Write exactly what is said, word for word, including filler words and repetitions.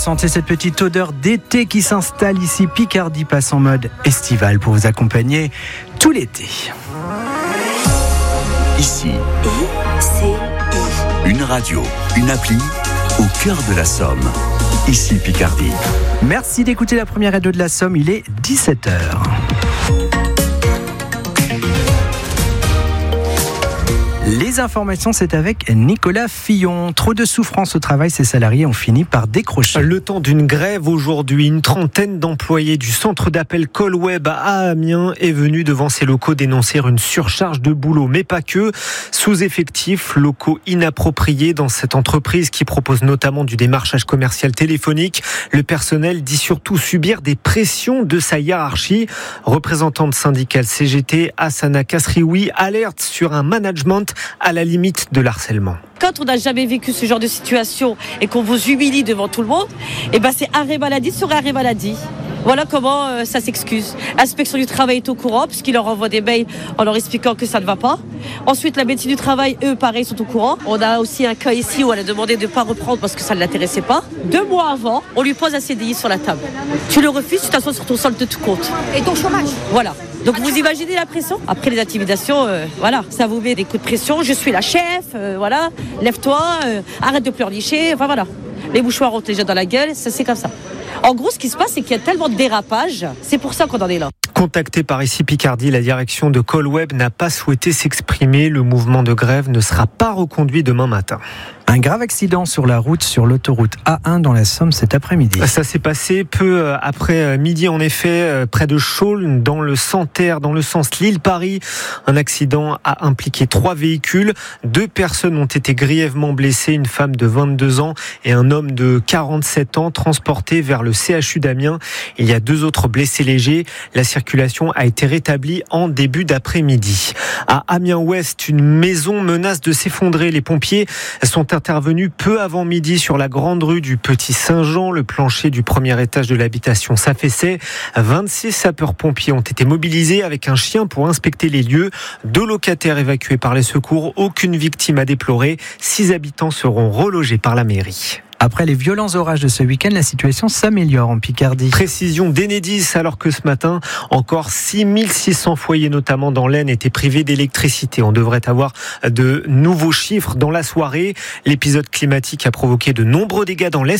sentez cette petite odeur d'été qui s'installe ici. Picardie passe en mode estival pour vous accompagner tout l'été. Ici, I C I. une radio, une appli au cœur de la Somme. Ici Picardie. Merci d'écouter la première radio de la Somme, il est dix-sept heures. Les informations, c'est avec Nicolas Fillon. Trop de souffrance au travail, ces salariés ont fini par décrocher. Le temps d'une grève aujourd'hui, une trentaine d'employés du centre d'appel Colweb à Amiens est venu devant ses locaux dénoncer une surcharge de boulot, mais pas que. Sous-effectifs, locaux inappropriés dans cette entreprise qui propose notamment du démarchage commercial téléphonique. Le personnel dit surtout subir des pressions de sa hiérarchie. Représentante syndicale C G T, Hassana Kasrioui, alerte sur un management à la limite de l'harcèlement. Quand on n'a jamais vécu ce genre de situation et qu'on vous humilie devant tout le monde, et ben c'est arrêt maladie sur arrêt maladie. Voilà comment euh, ça s'excuse. L'inspection du travail est au courant puisqu'il leur envoie des mails en leur expliquant que ça ne va pas. Ensuite, la médecine du travail, eux, pareil, sont au courant. On a aussi un cas ici où elle a demandé de ne pas reprendre parce que ça ne l'intéressait pas. Deux mois avant, on lui pose un C D I sur la table. Tu le refuses, tu t'assois sur ton solde de tout compte. Et ton chômage. Voilà. Donc vous imaginez la pression. Après les intimidations, euh, voilà, ça vous met des coups de pression. Je suis la chef, euh, voilà, lève-toi, euh, arrête de pleurnicher, enfin voilà. Les mouchoirs ont déjà dans la gueule, ça c'est comme ça. En gros, ce qui se passe, c'est qu'il y a tellement de dérapage, c'est pour ça qu'on en est là. Contacté par Ici Picardie, la direction de Colweb n'a pas souhaité s'exprimer. Le mouvement de grève ne sera pas reconduit demain matin. Un grave accident sur la route, sur l'autoroute A un dans la Somme cet après-midi. Ça s'est passé peu après midi, en effet, près de Chaulnes, dans le Santerre, dans le sens Lille-Paris. Un accident a impliqué trois véhicules. Deux personnes ont été grièvement blessées, une femme de vingt-deux ans et un homme de quarante-sept ans, transportés vers le C H U d'Amiens. Il y a deux autres blessés légers. La circulation a été rétablie en début d'après-midi. À Amiens-Ouest, une maison menace de s'effondrer. Les pompiers sont intervenu peu avant midi sur la grande rue du Petit Saint-Jean. Le plancher du premier étage de l'habitation s'affaissait. vingt-six sapeurs-pompiers ont été mobilisés avec un chien pour inspecter les lieux. Deux locataires évacués par les secours. Aucune victime à déplorer. Six habitants seront relogés par la mairie. Après les violents orages de ce week-end, la situation s'améliore en Picardie. Précision d'Enedis, alors que ce matin, encore six mille six cents foyers, notamment dans l'Aisne, étaient privés d'électricité. On devrait avoir de nouveaux chiffres dans la soirée. L'épisode climatique a provoqué de nombreux dégâts dans l'Est.